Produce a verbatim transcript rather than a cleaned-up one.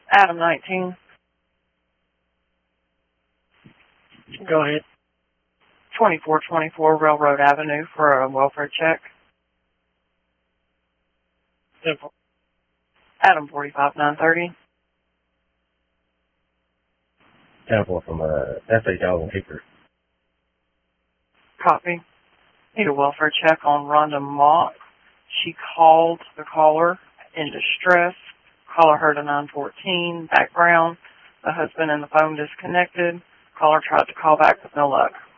Adam nineteen. Go ahead. twenty-four twenty-four Railroad Avenue for a welfare check. Simple. Adam forty-five nine thirty. Temple from uh, F A Dog and Hickory. Copy. Need a welfare check on Rhonda Mock. She called the caller in distress. Caller heard a nine fourteen. Background. The husband and the phone disconnected. Caller tried to call back with no luck.